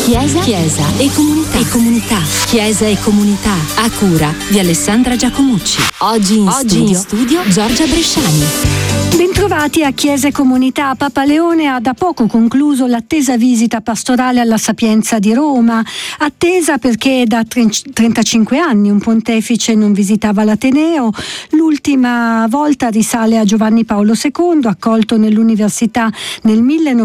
Chiesa e comunità. Chiesa e comunità, a cura di Alessandra Giacomucci. Oggi in studio Giorgia Bresciani. Bentrovati a Chiesa e Comunità. Papa Leone ha da poco concluso l'attesa visita pastorale alla Sapienza di Roma, attesa perché da 35 anni un pontefice non visitava l'Ateneo. L'ultima volta risale a Giovanni Paolo II, accolto nell'università nel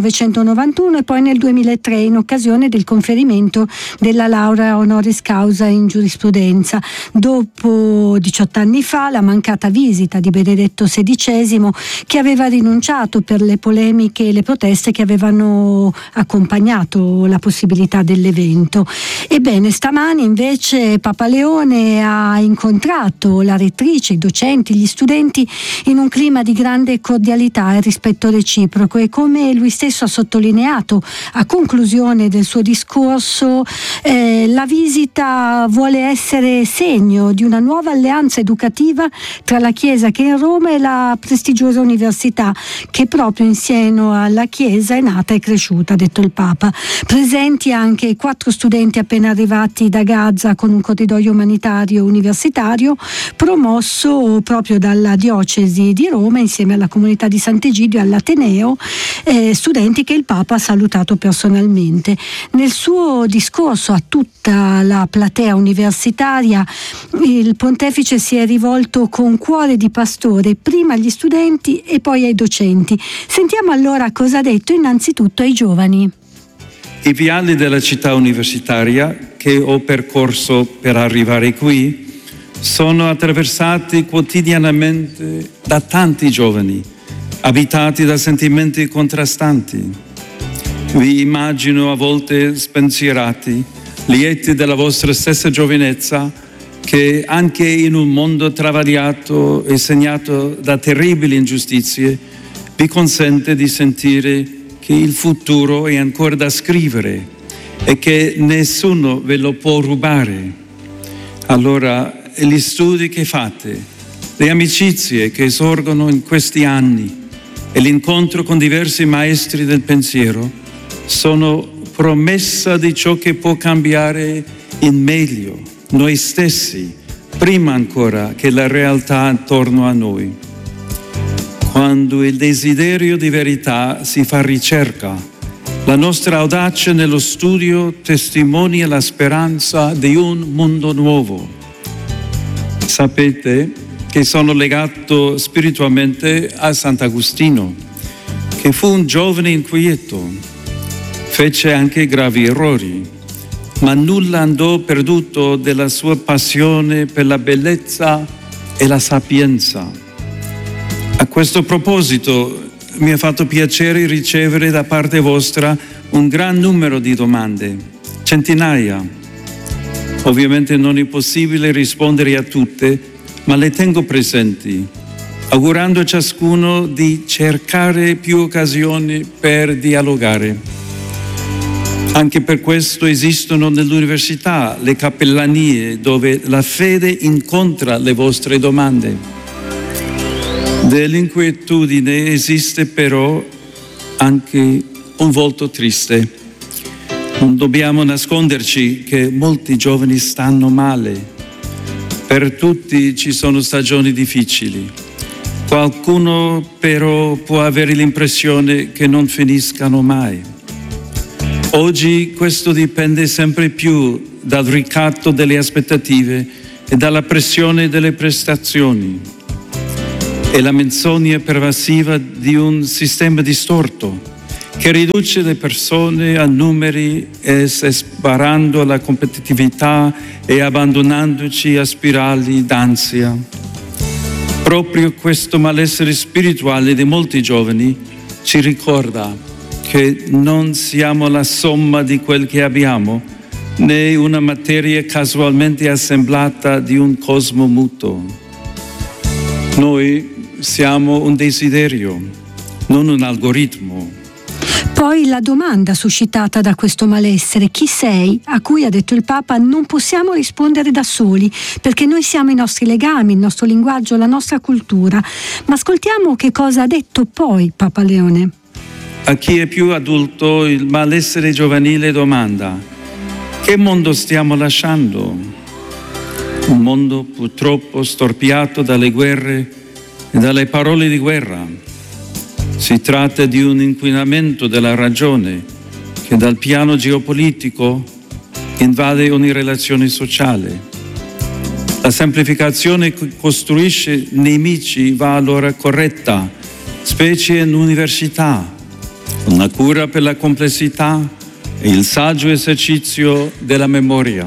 1991 e poi nel 2003 in occasione del conferimento della laurea honoris causa in giurisprudenza. Dopo 18 anni fa la mancata visita di Benedetto XVI, che aveva rinunciato per le polemiche e le proteste che avevano accompagnato la possibilità dell'evento. Ebbene, stamani invece Papa Leone ha incontrato la rettrice, i docenti, gli studenti in un clima di grande cordialità e rispetto reciproco, e come lui stesso ha sottolineato a conclusione del suo discorso, la visita vuole essere segno di una nuova alleanza educativa tra la Chiesa che è in Roma e la prestigiosa università che proprio in seno alla Chiesa è nata e cresciuta, ha detto il Papa. Presenti anche 4 studenti appena arrivati da Gaza con un corridoio umanitario universitario promosso proprio dalla diocesi di Roma insieme alla comunità di Sant'Egidio e all'Ateneo, studenti che il Papa ha salutato personalmente. Nel suo discorso a tutta la platea universitaria il pontefice si è rivolto con cuore di pastore prima agli studenti e poi ai docenti. Sentiamo allora cosa ha detto innanzitutto ai giovani. I viali della città universitaria che ho percorso per arrivare qui sono attraversati quotidianamente da tanti giovani, abitati da sentimenti contrastanti. Vi immagino a volte spensierati, lieti della vostra stessa giovinezza, che anche in un mondo travagliato e segnato da terribili ingiustizie vi consente di sentire che il futuro è ancora da scrivere e che nessuno ve lo può rubare. Allora, gli studi che fate, le amicizie che sorgono in questi anni e l'incontro con diversi maestri del pensiero sono promessa di ciò che può cambiare in meglio noi stessi, prima ancora che la realtà attorno a noi. Quando il desiderio di verità si fa ricerca, la nostra audacia nello studio testimonia la speranza di un mondo nuovo. Sapete che sono legato spiritualmente a Sant'Agostino, che fu un giovane inquieto, fece anche gravi errori, ma nulla andò perduto della sua passione per la bellezza e la sapienza. A questo proposito mi ha fatto piacere ricevere da parte vostra un gran numero di domande, centinaia. Ovviamente non è possibile rispondere a tutte, ma le tengo presenti, augurando a ciascuno di cercare più occasioni per dialogare. Anche per questo esistono nell'università le cappellanie dove la fede incontra le vostre domande. Dell'inquietudine esiste però anche un volto triste. Non dobbiamo nasconderci che molti giovani stanno male. Per tutti ci sono stagioni difficili. Qualcuno però può avere l'impressione che non finiscano mai. Oggi questo dipende sempre più dal ricatto delle aspettative e dalla pressione delle prestazioni. È la menzogna pervasiva di un sistema distorto che riduce le persone a numeri, sparando alla competitività e abbandonandoci a spirali d'ansia. Proprio questo malessere spirituale di molti giovani ci ricorda che non siamo la somma di quel che abbiamo, né una materia casualmente assemblata di un cosmo muto. Noi siamo un desiderio, non un algoritmo. Poi la domanda suscitata da questo malessere, chi sei? A cui, ha detto il Papa, non possiamo rispondere da soli, perché noi siamo i nostri legami, il nostro linguaggio, la nostra cultura. Ma ascoltiamo che cosa ha detto poi Papa Leone. A chi è più adulto il malessere giovanile domanda: che mondo stiamo lasciando? Un mondo purtroppo storpiato dalle guerre e dalle parole di guerra. Si tratta di un inquinamento della ragione che dal piano geopolitico invade ogni relazione sociale. La semplificazione che costruisce nemici va allora corretta, specie in università, con la cura per la complessità e il saggio esercizio della memoria.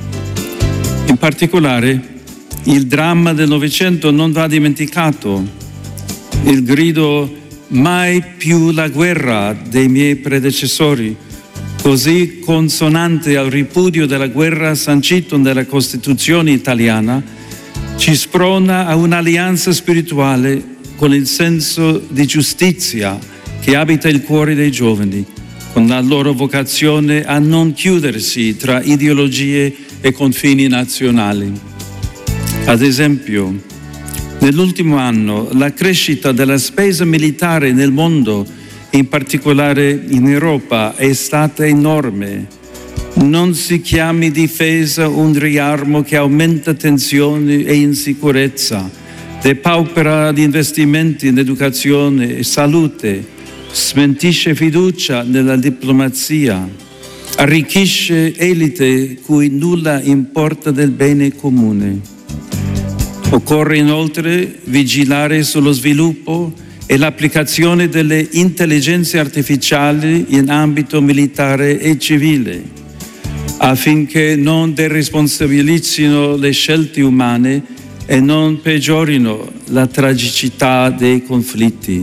In particolare, il dramma del Novecento non va dimenticato. Il grido "mai più la guerra" dei miei predecessori, così consonante al ripudio della guerra sancito nella Costituzione italiana, ci sprona a un'alleanza spirituale con il senso di giustizia che abita il cuore dei giovani, con la loro vocazione a non chiudersi tra ideologie e confini nazionali. Ad esempio, nell'ultimo anno la crescita della spesa militare nel mondo, in particolare in Europa, è stata enorme. Non si chiami difesa un riarmo che aumenta tensioni e insicurezza, depaupera gli investimenti in educazione e salute, smentisce fiducia nella diplomazia, arricchisce elite cui nulla importa del bene comune. Occorre inoltre vigilare sullo sviluppo e l'applicazione delle intelligenze artificiali in ambito militare e civile, affinché non deresponsabilizzino le scelte umane e non peggiorino la tragicità dei conflitti.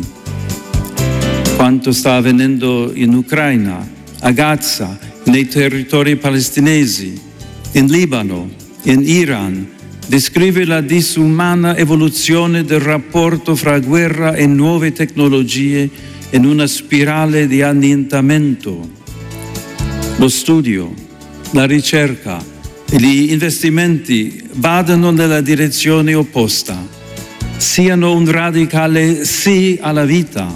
Quanto sta avvenendo in Ucraina, a Gaza, nei territori palestinesi, in Libano, in Iran, descrive la disumana evoluzione del rapporto fra guerra e nuove tecnologie in una spirale di annientamento. Lo studio, la ricerca e gli investimenti vadano nella direzione opposta. Siano un radicale sì alla vita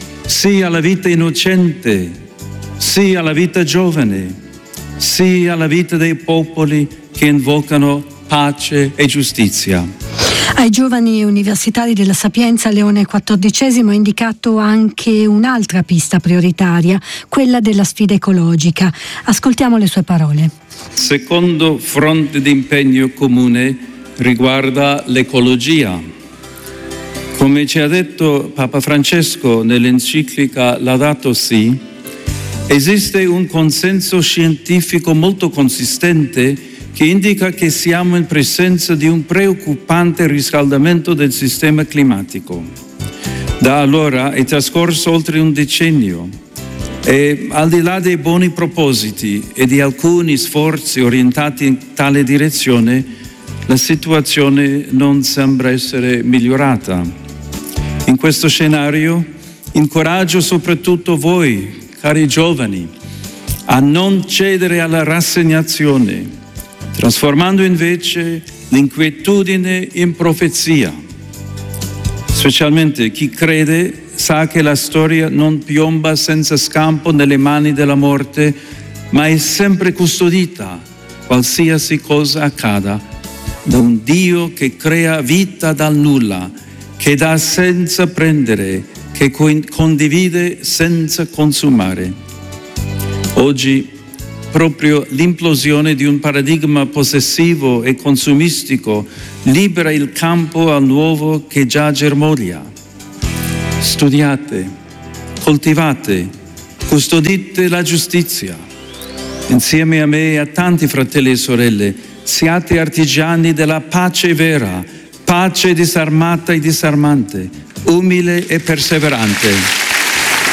innocente, sì alla vita giovane, sì alla vita dei popoli che invocano pace e giustizia. Ai giovani universitari della Sapienza Leone XIV ha indicato anche un'altra pista prioritaria, quella della sfida ecologica. Ascoltiamo le sue parole. Secondo fronte di impegno comune riguarda l'ecologia. Come ci ha detto Papa Francesco nell'enciclica Laudato Si', esiste un consenso scientifico molto consistente che indica che siamo in presenza di un preoccupante riscaldamento del sistema climatico. Da allora è trascorso oltre un decennio e, al di là dei buoni propositi e di alcuni sforzi orientati in tale direzione, la situazione non sembra essere migliorata. In questo scenario incoraggio soprattutto voi, cari giovani, a non cedere alla rassegnazione, trasformando invece l'inquietudine in profezia. Specialmente chi crede sa che la storia non piomba senza scampo nelle mani della morte, ma è sempre custodita, qualsiasi cosa accada, da un Dio che crea vita dal nulla, che dà senza prendere, che condivide senza consumare. Oggi proprio l'implosione di un paradigma possessivo e consumistico libera il campo al nuovo che già germoglia. Studiate, coltivate, custodite la giustizia. Insieme a me e a tanti fratelli e sorelle, siate artigiani della pace vera, pace disarmata e disarmante, umile e perseverante.